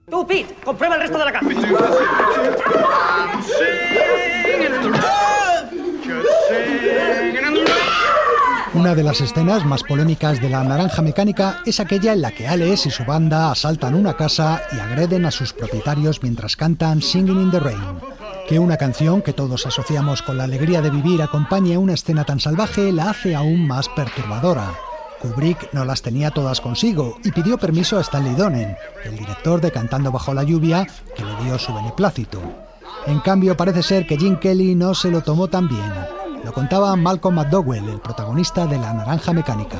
Tú, Pete, comprueba el resto de la casa. Una de las escenas más polémicas de La Naranja Mecánica es aquella en la que Alex y su banda asaltan una casa y agreden a sus propietarios mientras cantan Singing in the Rain. Que una canción que todos asociamos con la alegría de vivir acompañe a una escena tan salvaje la hace aún más perturbadora. Kubrick no las tenía todas consigo y pidió permiso a Stanley Donen, el director de Cantando bajo la lluvia, que le dio su beneplácito. En cambio, parece ser que Gene Kelly no se lo tomó tan bien. Lo contaba Malcolm McDowell, el protagonista de La Naranja Mecánica.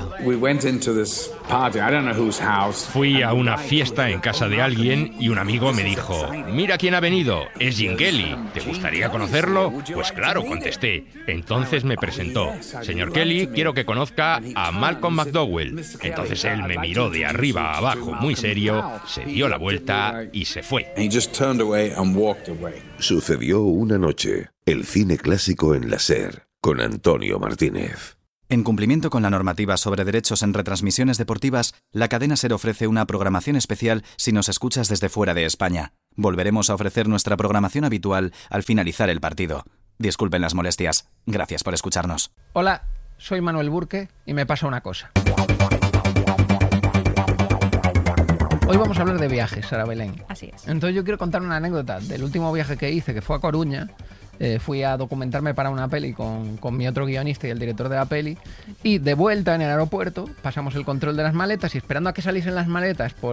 Fui a una fiesta en casa de alguien y un amigo me dijo: mira quién ha venido, es Gene Kelly, ¿te gustaría conocerlo? Pues claro, contesté. Entonces me presentó: señor Kelly, quiero que conozca a Malcolm McDowell. Entonces él me miró de arriba a abajo muy serio, se dio la vuelta y se fue. Sucedió una noche, el cine clásico en la SER, con Antonio Martínez. En cumplimiento con la normativa sobre derechos en retransmisiones deportivas, la cadena SER ofrece una programación especial si nos escuchas desde fuera de España. Volveremos a ofrecer nuestra programación habitual al finalizar el partido. Disculpen las molestias. Gracias por escucharnos. Hola, soy Manuel Burke y me pasa una cosa. Hoy vamos a hablar de viajes, Sara Belén. Así es. Entonces yo quiero contar una anécdota del último viaje que hice, que fue a Coruña. Fui a documentarme para una peli con mi otro guionista y el director de la peli, y de vuelta en el aeropuerto pasamos el control de las maletas y esperando a que saliesen las maletas por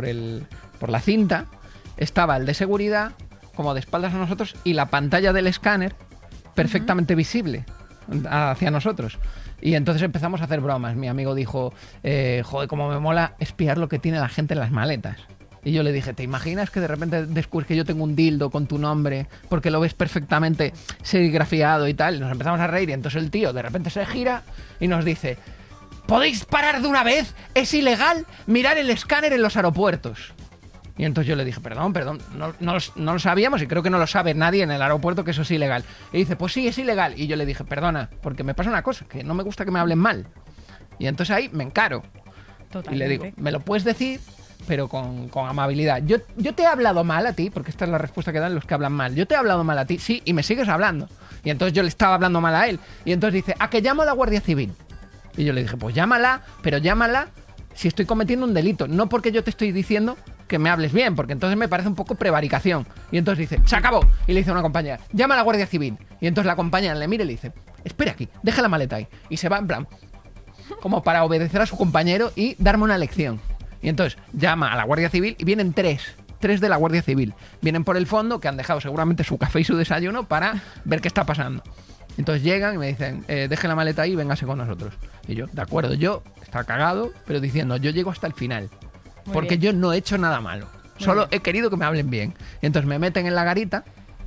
la cinta estaba el de seguridad como de espaldas a nosotros y la pantalla del escáner perfectamente visible hacia nosotros. Y entonces empezamos a hacer bromas. Mi amigo dijo, joder, cómo me mola espiar lo que tiene la gente en las maletas. Y yo le dije, ¿te imaginas que de repente descubres que yo tengo un dildo con tu nombre porque lo ves perfectamente serigrafiado y tal? Y nos empezamos a reír y entonces el tío de repente se gira y nos dice, ¿podéis parar de una vez? Es ilegal mirar el escáner en los aeropuertos. Y entonces yo le dije, perdón, no lo sabíamos y creo que no lo sabe nadie en el aeropuerto que eso es ilegal. Y dice, pues sí, es ilegal. Y yo le dije, perdona, porque me pasa una cosa, que no me gusta que me hablen mal. Y entonces ahí me encaro. Totalmente. Y le digo, ¿me lo puedes decir? Pero con amabilidad. Yo te he hablado mal a ti, porque esta es la respuesta que dan los que hablan mal. Yo te he hablado mal a ti, sí, y me sigues hablando. Y entonces yo le estaba hablando mal a él. Y entonces dice, ¿a que llamo a la Guardia Civil? Y yo le dije, pues llámala, pero llámala si estoy cometiendo un delito. No porque yo te estoy diciendo que me hables bien, porque entonces me parece un poco prevaricación. Y entonces dice, se acabó. Y le dice a una compañera, llama a la Guardia Civil. Y entonces la compañera le mira y le dice, espera aquí, deja la maleta ahí. Y se va en plan, como para obedecer a su compañero y darme una lección. Y entonces llama a la Guardia Civil y vienen tres de la Guardia Civil. Vienen por el fondo, que han dejado seguramente su café y su desayuno para ver qué está pasando. Entonces llegan y me dicen, deje la maleta ahí y véngase con nosotros. Y yo, de acuerdo, yo estaba cagado, pero diciendo, yo llego hasta el final. Porque yo no he hecho nada malo. Solo he querido que me hablen bien. Y entonces me meten en la garita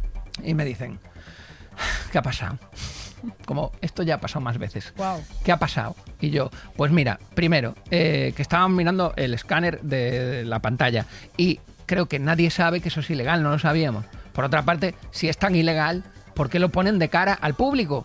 y me dicen, ¿qué ha pasado? Como esto ya ha pasado más veces. Wow. ¿Qué ha pasado? Y yo, pues mira, primero, que estaban mirando el escáner de la pantalla y creo que nadie sabe que eso es ilegal, no lo sabíamos. Por otra parte, si es tan ilegal, ¿por qué lo ponen de cara al público?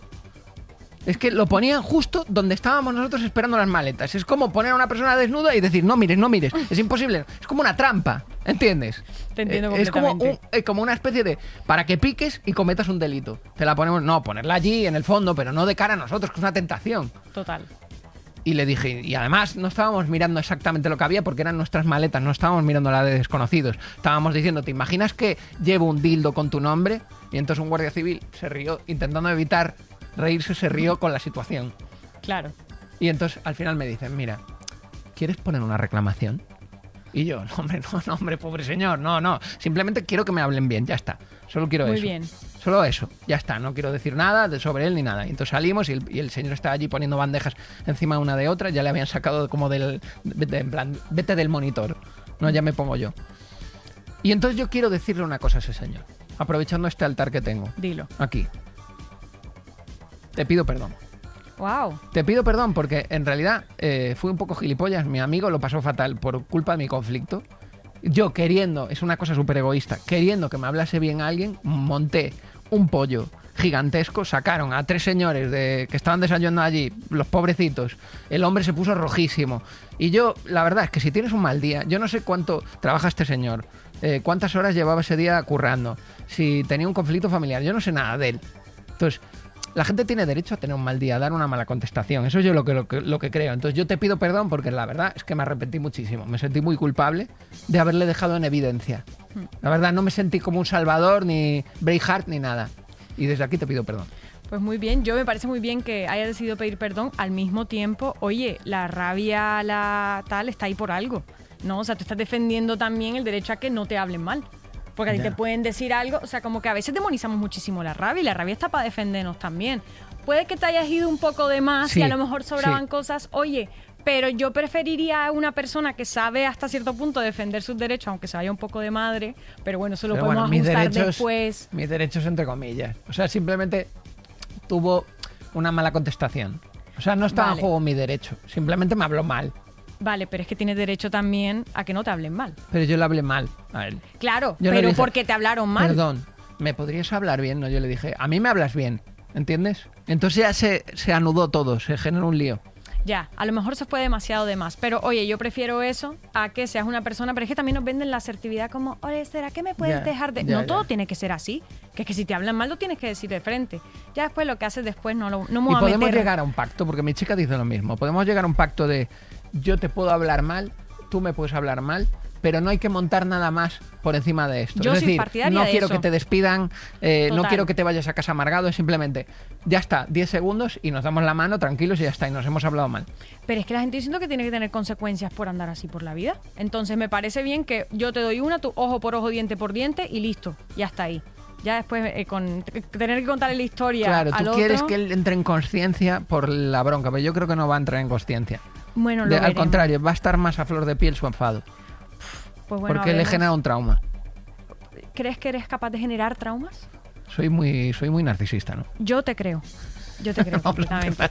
Es que lo ponían justo donde estábamos nosotros esperando las maletas. Es como poner a una persona desnuda y decir, no mires, no mires. Es imposible. Es como una trampa, ¿entiendes? Te entiendo completamente. Es como una especie de, para que piques y cometas un delito. Te la ponemos, no, ponerla allí en el fondo, pero no de cara a nosotros, que es una tentación. Total. Y le dije, y además no estábamos mirando exactamente lo que había porque eran nuestras maletas, no estábamos mirando la de desconocidos. Estábamos diciendo, ¿te imaginas que llevo un dildo con tu nombre? Y entonces un guardia civil se rió, intentando evitar reírse, se rió con la situación. Claro. Y entonces al final me dicen, mira, ¿quieres poner una reclamación? Y yo, no, hombre, pobre señor, no. Simplemente quiero que me hablen bien, ya está. Solo quiero eso. Muy bien. Solo eso, ya está. No quiero decir nada sobre él ni nada. Y entonces salimos y el señor estaba allí poniendo bandejas encima una de otra. Ya le habían sacado como en plan, vete del monitor. No, ya me pongo yo. Y entonces yo quiero decirle una cosa a ese señor, aprovechando este altar que tengo. Dilo. Aquí. Te pido perdón. Wow. Te pido perdón porque en realidad fui un poco gilipollas. Mi amigo lo pasó fatal por culpa de mi conflicto. Yo queriendo, es una cosa súper egoísta, queriendo que me hablase bien alguien, monté un pollo gigantesco, sacaron a 3 señores que estaban desayunando allí, los pobrecitos, el hombre se puso rojísimo. Y yo, la verdad es que si tienes un mal día, yo no sé cuánto trabaja este señor, cuántas horas llevaba ese día currando, si tenía un conflicto familiar, yo no sé nada de él. Entonces, la gente tiene derecho a tener un mal día, a dar una mala contestación. Eso es yo lo que creo. Entonces yo te pido perdón porque la verdad es que me arrepentí muchísimo. Me sentí muy culpable de haberle dejado en evidencia. La verdad, no me sentí como un salvador, ni Braveheart, ni nada. Y desde aquí te pido perdón. Pues muy bien, yo me parece muy bien que haya decidido pedir perdón. Al mismo tiempo, oye, la rabia, la tal, está ahí por algo, ¿no? O sea, tú estás defendiendo también el derecho a que no te hablen mal. Porque a ti te pueden decir algo, o sea, como que a veces demonizamos muchísimo la rabia y la rabia está para defendernos también. Puede que te hayas ido un poco de más y a lo mejor sobraban cosas, oye, pero yo preferiría a una persona que sabe hasta cierto punto defender sus derechos, aunque se vaya un poco de madre, pero bueno, eso lo podemos ajustar después. Mis derechos entre comillas. O sea, simplemente tuvo una mala contestación. O sea, no estaba en juego mi derecho, simplemente me habló mal. Vale, pero es que tienes derecho también a que no te hablen mal. Pero yo le hablé mal a él. Claro, yo pero porque te hablaron mal. Perdón, ¿me podrías hablar bien? No, yo le dije, a mí me hablas bien, ¿entiendes? Entonces ya se anudó todo, se generó un lío. Ya, a lo mejor se fue demasiado de más, pero oye, yo prefiero eso a que seas una persona, pero es que también nos venden la asertividad como, oye, ¿será que me puedes dejar de...? No todo tiene que ser así, que es que si te hablan mal lo tienes que decir de frente. Ya después lo que haces después no me voy a meter. Y podemos llegar a un pacto, porque mi chica dice lo mismo, podemos llegar a un pacto de yo te puedo hablar mal, tú me puedes hablar mal, pero no hay que montar nada más por encima de esto. Yo es soy decir, partidaria no de quiero eso. que te despidan, no quiero que te vayas a casa amargado, es simplemente, ya está, 10 segundos y nos damos la mano tranquilos y ya está, y nos hemos hablado mal. Pero es que la gente diciendo que tiene que tener consecuencias por andar así por la vida. Entonces me parece bien que yo te doy una, tú ojo por ojo, diente por diente y listo, ya está ahí. Ya después con tener que contarle la historia claro, al tú otro... quieres que él entre en consciencia por la bronca, pero yo creo que no va a entrar en consciencia. Bueno, al contrario, va a estar más a flor de piel su enfado. Pues bueno, porque le genera un trauma. ¿Crees que eres capaz de generar traumas? Soy muy narcisista, ¿no? Yo te creo completamente.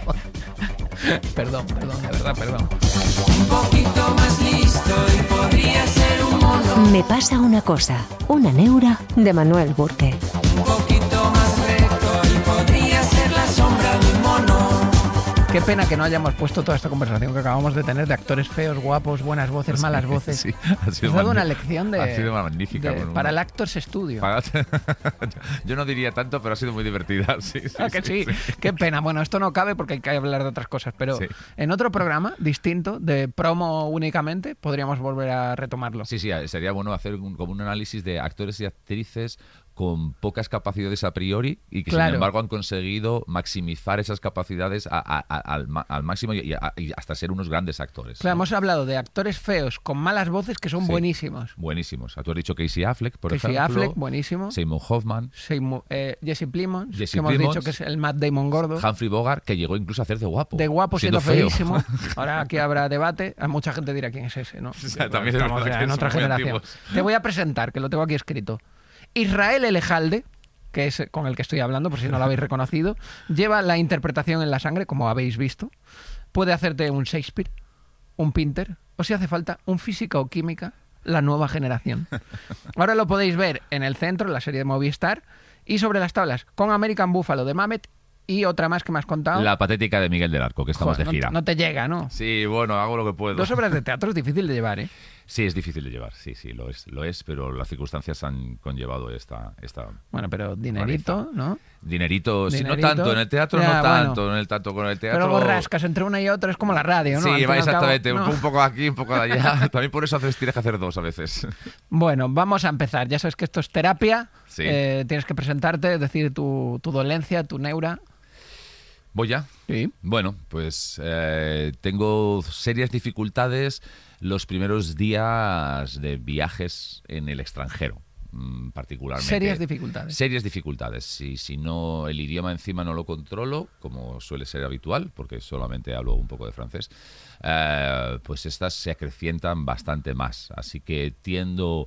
Perdón, de verdad, perdón. Un poquito más listo y podría ser un mono. Me pasa una cosa, una neura de Manuel Burke. Un poquito más recto y podría ser la sombra de un mono. Qué pena que no hayamos puesto toda esta conversación que acabamos de tener de actores feos, guapos, buenas voces, malas voces. Sí, ha sido Has dado una lección ha sido magnífica. Para el Actors Studio. Yo no diría tanto, pero ha sido muy divertida. Sí, sí. Qué pena. Bueno, esto no cabe porque hay que hablar de otras cosas, pero en otro programa distinto, de promo únicamente, podríamos volver a retomarlo. Sí, sería bueno hacer como un análisis de actores y actrices con pocas capacidades a priori y que sin embargo han conseguido maximizar esas capacidades al máximo y hasta ser unos grandes actores. Claro, hemos hablado de actores feos con malas voces que son buenísimos. Buenísimos. Tú has dicho Casey Affleck, por ejemplo. Casey Affleck, buenísimo. Seymour Hoffman. Jesse Plimons, que hemos dicho que es el Matt Damon gordo. Humphrey Bogart, que llegó incluso a hacer de guapo. De guapo siendo feísimo. Ahora aquí habrá debate. Mucha gente dirá quién es ese, ¿no? También estamos ya en otra generación. Te voy a presentar, que lo tengo aquí escrito. Israel Elejalde, que es con el que estoy hablando, por si no lo habéis reconocido, lleva la interpretación en la sangre, como habéis visto. Puede hacerte un Shakespeare, un Pinter, o si hace falta, un física o química, la nueva generación. Ahora lo podéis ver en el centro, en la serie de Movistar, y sobre las tablas, con American Buffalo de Mamet y otra más que me has contado. La patética de Miguel del Arco, que estamos de gira. No te llega, ¿no? Sí, bueno, hago lo que puedo. 2 obras de teatro es difícil de llevar, ¿eh? Sí, es difícil de llevar, sí, lo es, pero las circunstancias han conllevado esta Bueno, pero dinerito, ¿no? Dinerito, sí, no tanto, en el teatro ya, no tanto, bueno. en el tanto con el teatro... Pero borrascas entre una y otra, es como la radio, ¿no? Sí, va exactamente, un poco aquí, un poco de allá. También por eso tienes que hacer 2 a veces. Bueno, vamos a empezar. Ya sabes que esto es terapia, sí. Tienes que presentarte, decir tu dolencia, tu neura... ¿Voy ya? Sí. Bueno, pues tengo serias dificultades los primeros días de viajes en el extranjero, particularmente. Serias dificultades. Serias dificultades. Si no, el idioma encima no lo controlo, como suele ser habitual, porque solamente hablo un poco de francés, pues estas se acrecientan bastante más. Así que tiendo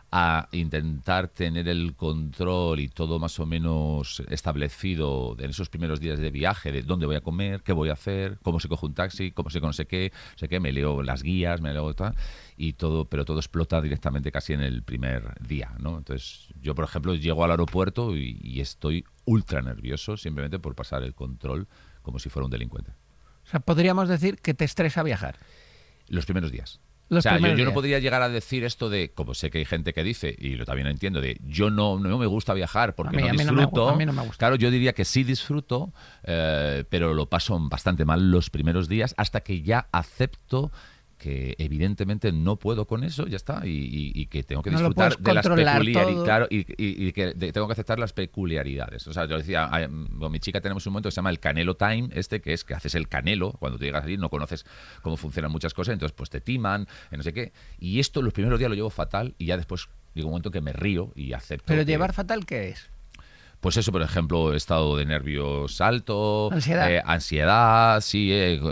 a intentar tener el control y todo más o menos establecido en esos primeros días de viaje, de dónde voy a comer, qué voy a hacer, cómo se coge un taxi, cómo se conoce qué, me leo las guías, me leo tal, y todo, pero todo explota directamente casi en el primer día, ¿no? Entonces, yo, por ejemplo, llego al aeropuerto y estoy ultra nervioso simplemente por pasar el control como si fuera un delincuente. O sea, podríamos decir que te estresa viajar. Los primeros días. Los yo primeros no días. podría llegar a decir esto de, como sé que hay gente que dice, y lo también lo entiendo, de yo no me gusta viajar porque no disfruto. A mí no me gusta. Claro, yo diría que sí disfruto, pero lo paso bastante mal los primeros días hasta que ya acepto que evidentemente no puedo con eso, ya está, y que tengo que disfrutar de las peculiaridades, claro, y que tengo que aceptar las peculiaridades. O sea, yo decía, con mi chica tenemos un momento que se llama el Canelo Time, que es que haces el canelo, cuando te llegas allí no conoces cómo funcionan muchas cosas, entonces pues te timan, no sé qué, y esto los primeros días lo llevo fatal, y ya después llega un momento que me río y acepto. ¿Pero que, llevar fatal qué es? Pues eso, por ejemplo, estado de nervios alto, ansiedad, sí,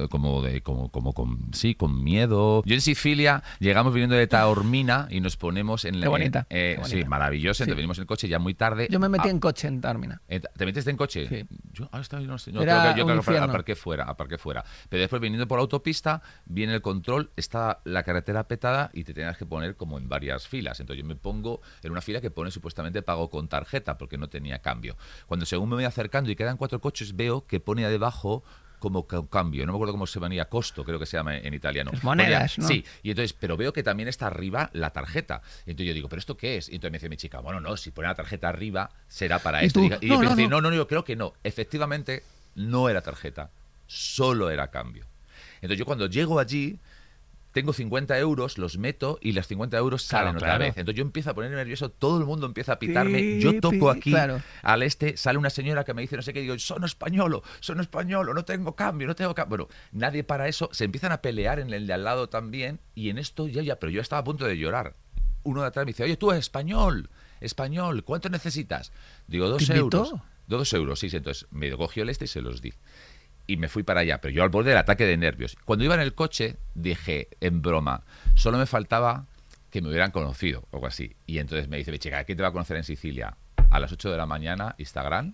con miedo. Yo en Sicilia llegamos viniendo de Taormina y nos ponemos en Qué bonita. Sí, maravilloso. Entonces venimos en el coche ya muy tarde. Yo me metí en coche en Taormina. ¿Te metiste en coche? Sí. Yo no sé. Era yo un creo que infierno. aparqué fuera. Pero después viniendo por autopista, viene el control, está la carretera petada y te tenías que poner como en varias filas. Entonces yo me pongo en una fila que pone supuestamente pago con tarjeta porque no tenía cambio. Cuando según me voy acercando y quedan 4 coches, veo que pone debajo como cambio, no me acuerdo cómo se venía, costo, creo que se llama en italiano. Es monedas, ¿no? Sí, y entonces, pero veo que también está arriba la tarjeta. Y entonces yo digo, ¿pero esto qué es? Y entonces me dice mi chica, bueno, no, si pone la tarjeta arriba, será para esto. Y yo pensé, no, yo creo que no. Efectivamente, no era tarjeta, solo era cambio. Entonces yo cuando llego allí, tengo 50 euros, los meto y los 50 euros salen otra vez. Entonces yo empiezo a ponerme nervioso, todo el mundo empieza a pitarme, yo toco aquí, al sale una señora que me dice no sé qué, digo, sono españolo, no tengo cambio. Bueno, nadie para eso, se empiezan a pelear en el de al lado también, y en esto pero yo estaba a punto de llorar. Uno de atrás me dice, oye, tú español, ¿cuánto necesitas? Digo, 2 euros. 2 euros, sí, entonces me cogió el y se los di. Y me fui para allá, pero yo al borde del ataque de nervios. Cuando iba en el coche, dije, en broma, solo me faltaba que me hubieran conocido, o algo así. Y entonces me dice, mi chica, ¿quién te va a conocer en Sicilia? A las 8 de la mañana, Instagram.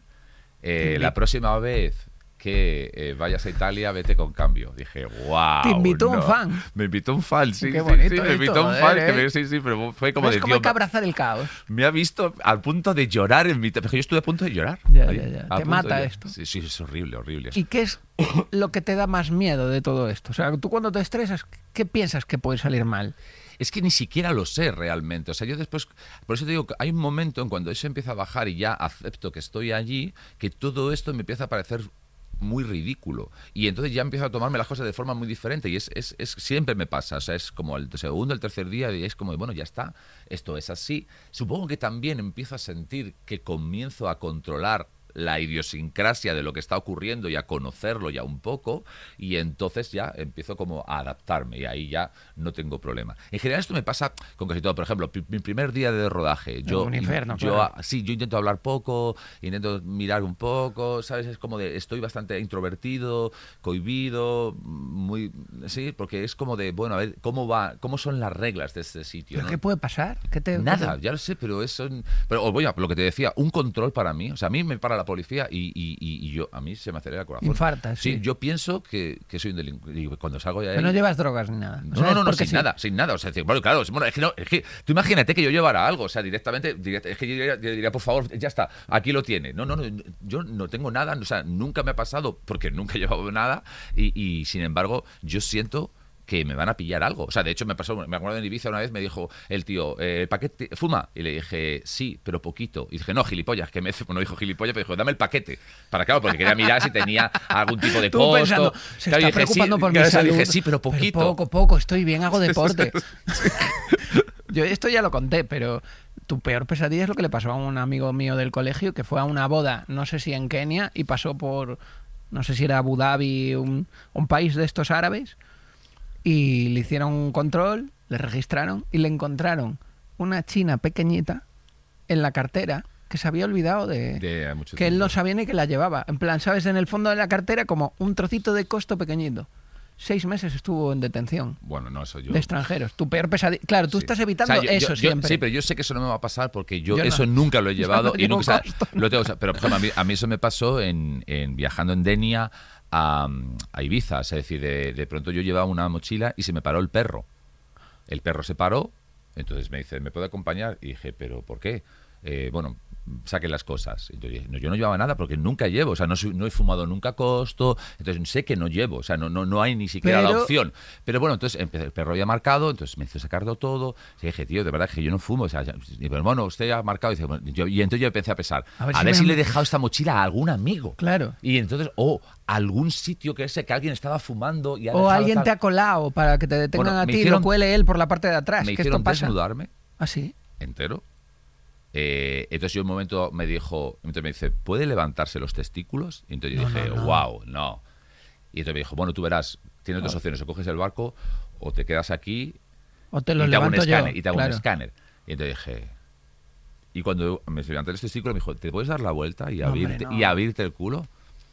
La próxima vez que vayas a Italia, vete con cambio. Dije, wow. ¿Te invitó un fan? Me invitó un fan, sí. Qué bonito me invitó un fan, sí, pero fue como de... Es como hay que abrazar el caos. Me ha visto al punto de llorar en mi... Porque yo estuve a punto de llorar. Ya. Te mata esto. Sí, es horrible. ¿Y qué es lo que te da más miedo de todo esto? O sea, tú cuando te estresas, ¿qué piensas que puede salir mal? Es que ni siquiera lo sé realmente. O sea, yo después... Por eso te digo que hay un momento en cuando eso empieza a bajar y ya acepto que estoy allí, que todo esto me empieza a parecer muy ridículo, y entonces ya empiezo a tomarme las cosas de forma muy diferente, y es siempre me pasa, o sea, es como el segundo, el tercer día, y es como, bueno, ya está, esto es así. Supongo que también empiezo a sentir que comienzo a controlar la idiosincrasia de lo que está ocurriendo y a conocerlo ya un poco, y entonces ya empiezo como a adaptarme, y ahí ya no tengo problema. En general esto me pasa con casi todo. Por ejemplo, mi primer día de rodaje, un infierno, yo intento hablar poco, intento mirar un poco, ¿sabes? Es como de, estoy bastante introvertido, cohibido, porque es como de, bueno, a ver, cómo son las reglas de este sitio, ¿Pero ¿no? qué puede pasar? Nada, ya lo sé, pero eso... Pero bueno, lo que te decía, un control para mí, o sea, a mí me para la policía y yo, a mí se me acelera el corazón. Infartas, sí. Yo pienso que soy un delincuente. Cuando salgo de ahí... Pero no llevas drogas ni nada. No, sin nada. O sea, bueno, claro, es que tú imagínate que yo llevara algo, o sea, directamente, es que yo diría, por favor, ya está, aquí lo tiene. No, yo no tengo nada, o sea, nunca me ha pasado, porque nunca he llevado nada, y sin embargo, yo siento que me van a pillar algo. O sea, de hecho me acuerdo en Ibiza una vez, me dijo el tío, ¿paquete fuma? Y le dije, sí, pero poquito. Y dije, no, gilipollas, que no dijo gilipollas, pero dijo, dame el paquete. Porque quería mirar si tenía algún tipo de costo. Pensando, se está preocupando por mi salud. Dije, sí, pero poquito. Pero poco, estoy bien, hago deporte. Yo esto ya lo conté, pero tu peor pesadilla es lo que le pasó a un amigo mío del colegio, que fue a una boda, no sé si en Kenia, y pasó por, no sé si era Abu Dhabi, un país de estos árabes, y le hicieron un control, le registraron y le encontraron una china pequeñita en la cartera que se había olvidado que él no sabía ni que la llevaba. En plan, ¿sabes? En el fondo de la cartera como un trocito de costo pequeñito. 6 meses estuvo en detención. Bueno, no, eso yo... De extranjeros. Tu peor pesadilla. Claro, tú estás evitando eso siempre. Sí, pero yo sé que eso no me va a pasar porque yo eso nunca lo he llevado y nunca lo tengo. Pero por ejemplo, a mí eso me pasó en viajando en Denia a Ibiza. Es decir, de pronto yo llevaba una mochila y se me paró el perro. El perro se paró, entonces me dice, ¿me puede acompañar? Y dije, ¿pero por qué? Bueno, saquen las cosas. Entonces, yo no llevaba nada porque nunca llevo, o sea, no he fumado nunca costo, entonces sé que no llevo, o sea, no hay ni siquiera la opción. Pero bueno, entonces el perro ya ha marcado, entonces me hizo sacarlo todo, y dije, tío, de verdad que yo no fumo, o sea, pero bueno, usted ya ha marcado, y entonces yo empecé a pensar, a ver si le he dejado esta mochila a algún amigo. Claro. Y entonces, algún sitio que sé que alguien estaba fumando y o alguien te ha colado para que te detengan a ti y lo cuele él por la parte de atrás. Me que hicieron esto pasa. desnudarme. ¿Ah, sí? Entero. Entonces yo un momento me dice, ¿puede levantarse los testículos? Y entonces yo dije, wow, no. Y entonces me dijo, bueno, tú verás, tienes dos opciones, o coges el barco o te quedas aquí o te lo levanto yo. Y te hago un escáner. Y entonces dije... Y cuando me levanté los testículos me dijo, ¿te puedes dar la vuelta y abrirte el culo?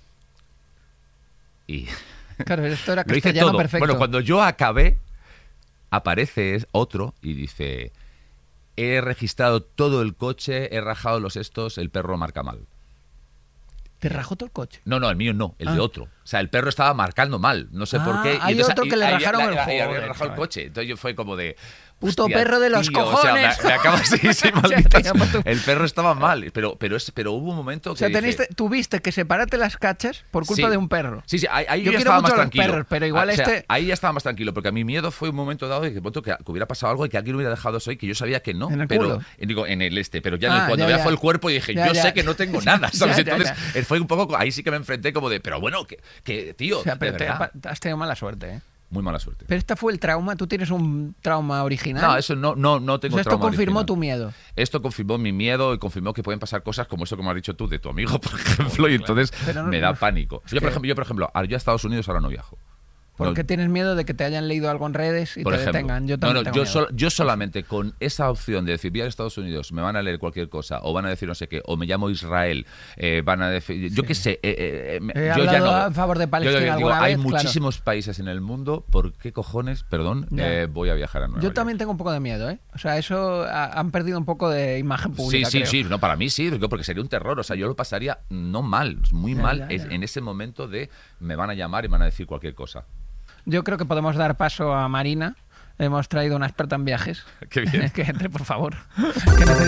Y... Claro, esto era castellano todo. Perfecto. Bueno, cuando yo acabé, aparece otro y dice... He registrado todo el coche, he rajado los estos, el perro marca mal. ¿Te rajó todo el coche? No, el mío no, el de otro. O sea, el perro estaba marcando mal, no sé por qué. Hay otro que le rajaron el juego. Y había rajado el coche. Entonces yo fue como de... Puto perro de los cojones. O sea, me acabas sí, maldita. El perro estaba mal, pero hubo un momento que... O sea, tuviste que separarte las cachas por culpa de un perro. Sí, ahí yo ya estaba más tranquilo. Perros, pero igual ahí ya estaba más tranquilo, porque a mi miedo fue un momento dado de que hubiera pasado algo y que alguien hubiera dejado eso ahí, que yo sabía que no. ¿En el culo? Digo, en el pero ya cuando ya fue el cuerpo y dije, yo sé que no tengo nada, ¿sabes? Entonces fue un poco... Ahí sí que me enfrenté como de, pero bueno, que tío, o sea, pero de verdad. Has tenido mala suerte, ¿eh? Muy mala suerte. Pero este fue el trauma. ¿Tú tienes un trauma original? No, eso no tengo trauma. Esto confirmó original. Tu miedo. Esto confirmó mi miedo y confirmó que pueden pasar cosas como eso que me has dicho tú de tu amigo, por ejemplo, y entonces me da pánico. Yo, por ejemplo, yo a Estados Unidos ahora no viajo. ¿Por qué tienes miedo de que te hayan leído algo en redes y te detengan? Yo también tengo miedo. Yo solamente con esa opción de decir, voy a Estados Unidos, me van a leer cualquier cosa, o van a decir no sé qué, o me llamo Israel, van a decir... Yo qué sé, yo ya no... a favor de Palestina alguna hay vez, muchísimos países en el mundo, ¿por qué cojones, voy a viajar a Nueva York? Yo también tengo un poco de miedo, ¿eh? O sea, eso han perdido un poco de imagen pública, Sí, no, para mí sí, porque sería un terror, o sea, yo lo pasaría no mal, muy mal en ese momento de me van a llamar y me van a decir cualquier cosa. Yo creo que podemos dar paso a Marina. Hemos traído una experta en viajes. Qué bien. Que entre, por favor.